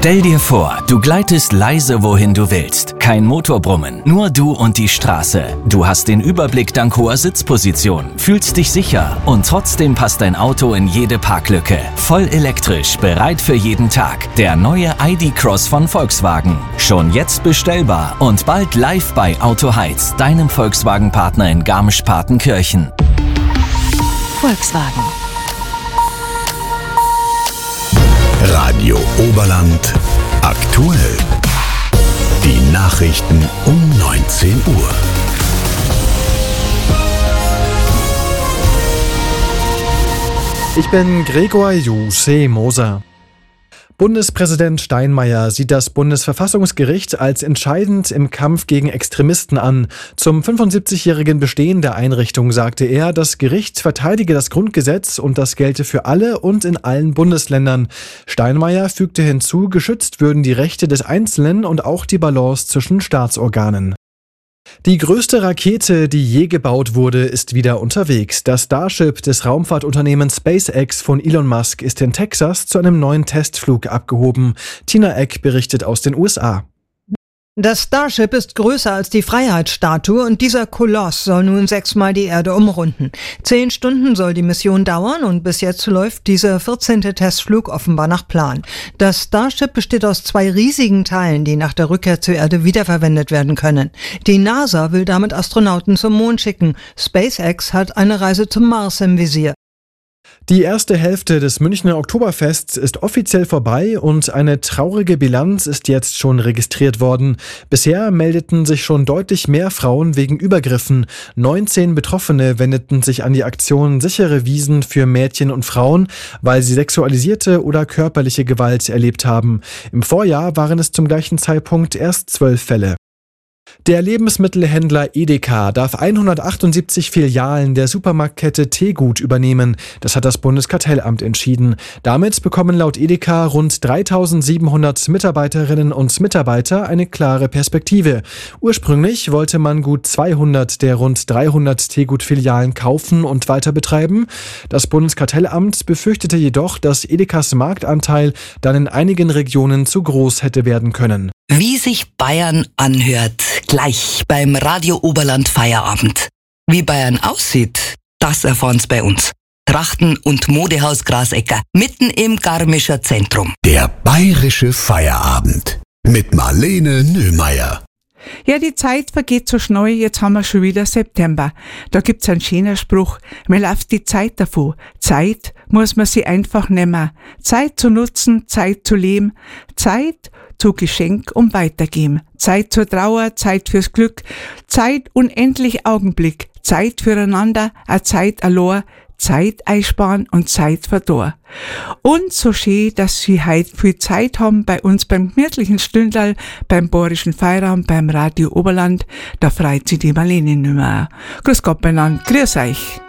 Stell dir vor, du gleitest leise wohin du willst. Kein Motorbrummen, nur du und die Straße. Du hast den Überblick dank hoher Sitzposition, fühlst dich sicher und trotzdem passt dein Auto in jede Parklücke. Voll elektrisch, bereit für jeden Tag. Der neue ID.Cross von Volkswagen. Schon jetzt bestellbar und bald live bei Auto Heiz, deinem Volkswagen-Partner in Garmisch-Partenkirchen. Volkswagen. Radio Oberland aktuell. Die Nachrichten um 19 Uhr. Ich bin Gregor Juseh-Moser. Bundespräsident Steinmeier sieht das Bundesverfassungsgericht als entscheidend im Kampf gegen Extremisten an. Zum 75-jährigen Bestehen der Einrichtung sagte er, das Gericht verteidige das Grundgesetz und das gelte für alle und in allen Bundesländern. Steinmeier fügte hinzu, geschützt würden die Rechte des Einzelnen und auch die Balance zwischen Staatsorganen. Die größte Rakete, die je gebaut wurde, ist wieder unterwegs. Das Starship des Raumfahrtunternehmens SpaceX von Elon Musk ist in Texas zu einem neuen Testflug abgehoben. Tina Eck berichtet aus den USA. Das Starship ist größer als die Freiheitsstatue und dieser Koloss soll nun 6-mal die Erde umrunden. 10 Stunden soll die Mission dauern und bis jetzt läuft dieser 14. Testflug offenbar nach Plan. Das Starship besteht aus 2 riesigen Teilen, die nach der Rückkehr zur Erde wiederverwendet werden können. Die NASA will damit Astronauten zum Mond schicken. SpaceX hat eine Reise zum Mars im Visier. Die erste Hälfte des Münchner Oktoberfests ist offiziell vorbei und eine traurige Bilanz ist jetzt schon registriert worden. Bisher meldeten sich schon deutlich mehr Frauen wegen Übergriffen. 19 Betroffene wendeten sich an die Aktion Sichere Wiesen für Mädchen und Frauen, weil sie sexualisierte oder körperliche Gewalt erlebt haben. Im Vorjahr waren es zum gleichen Zeitpunkt erst 12 Fälle. Der Lebensmittelhändler Edeka darf 178 Filialen der Supermarktkette Tegut übernehmen. Das hat das Bundeskartellamt entschieden. Damit bekommen laut Edeka rund 3.700 Mitarbeiterinnen und Mitarbeiter eine klare Perspektive. Ursprünglich wollte man gut 200 der rund 300 Tegut-Filialen kaufen und weiter betreiben. Das Bundeskartellamt befürchtete jedoch, dass Edekas Marktanteil dann in einigen Regionen zu groß hätte werden können. Wie sich Bayern anhört, gleich beim Radio Oberland Feierabend. Wie Bayern aussieht, das erfahren's bei uns. Trachten- und Modehaus Grasecker, mitten im Garmischer Zentrum. Der bayerische Feierabend mit Marlene Nöhmeier. Ja, die Zeit vergeht so schnell, jetzt haben wir schon wieder September. Da gibt's einen schönen Spruch, mir läuft die Zeit davon. Zeit muss man sich einfach nehmen. Zeit zu nutzen, Zeit zu leben, Zeit zu Geschenk weitergeben. Zeit zur Trauer, Zeit fürs Glück, Zeit unendlich Augenblick, Zeit füreinander, a Zeit allein, Zeit einsparen und Zeit verdor. Und so schön, dass Sie heute viel Zeit haben bei uns beim gemütlichen Stündal, beim Bayerischen Feierabend, beim Radio Oberland. Da freut sich die Marlene nimmer. Grüß Gott beieinander, grüß euch.